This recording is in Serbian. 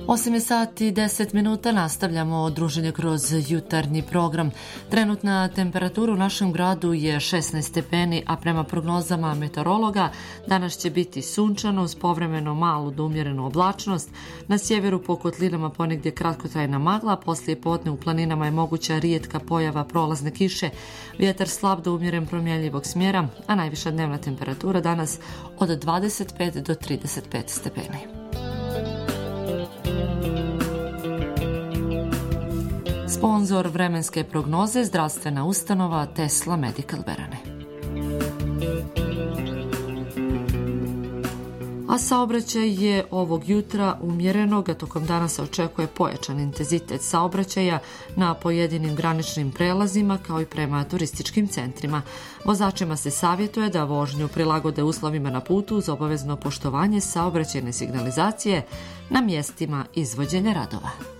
8 je sati i 10 minuta, nastavljamo druženje kroz jutarnji program. Trenutna temperatura u našem gradu je 16 stepeni, a prema prognozama meteorologa danas će biti sunčano uz povremeno malu do umjerenu oblačnost. Na sjeveru po kotlinama ponegdje kratkotrajna magla, poslije podne u planinama je moguća rijetka pojava prolazne kiše, vjetar slab do umjeren promjenjivog smjera, a najviša dnevna temperatura danas od 25 do 35 stepeni. Sponzor vremenske prognoze zdravstvena ustanova Tesla Medical Berane. A saobraćaj je ovog jutra umjerenog, a tokom dana se očekuje pojačan intenzitet saobraćaja na pojedinim graničnim prelazima kao i prema turističkim centrima. Vozačima se savjetuje da vožnju prilagode uslovima na putu uz obavezno poštovanje saobraćajne signalizacije na mjestima izvođenja radova.